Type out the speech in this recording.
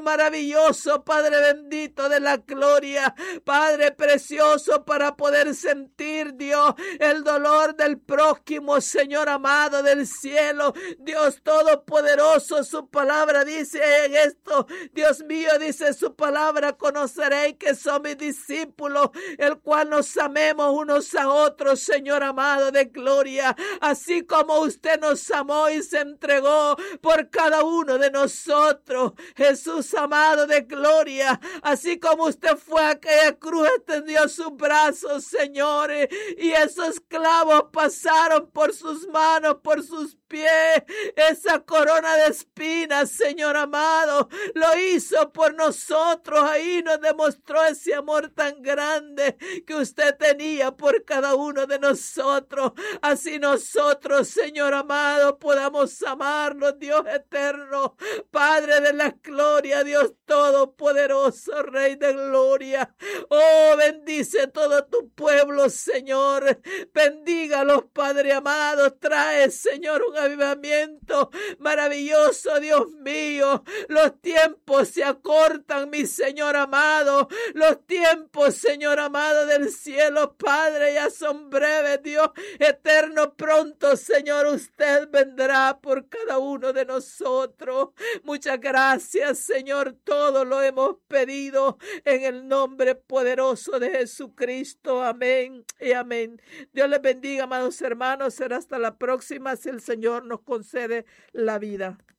maravilloso, Padre bendito de la gloria, Padre precioso, para poder sentir, Dios, el dolor del prójimo, Señor amado del cielo. Dios todopoderoso, su palabra dice en esto, Dios mío, dice su palabra, conoceréis que son mis discípulos, el cual nos amemos unos a otros, Señor amado de gloria, así como usted nos amó y se entregó por cada uno de nosotros, Jesús amado de gloria, así como usted fue a aquella cruz, extendió sus brazos, señores, y esos clavos pasaron por sus manos, por sus pies, esa corona de espinas, Señor amado, lo hizo por nosotros. Ahí nos demostró ese amor tan grande que usted tenía por cada uno de nosotros. Así nosotros, Señor amado, podamos amarnos, Dios eterno, Padre de la gloria, Dios todopoderoso, Rey de gloria. Oh, bendice todo tu pueblo, Señor. Bendígalos, Padre amado. Trae, Señor, un avivamiento maravilloso, Dios mío. Los tiempos se acortan, mi Señor amado. Los tiempos, Señor amado del cielo, Padre, ya son breves, Dios eterno. Pronto, Señor, usted vendrá por cada uno de nosotros. Muchas gracias, Señor. Todo lo hemos pedido en el nombre poderoso de Jesucristo. Amén y amén. Dios les bendiga, amados hermanos. Será hasta la próxima si el Señor nos concede la vida.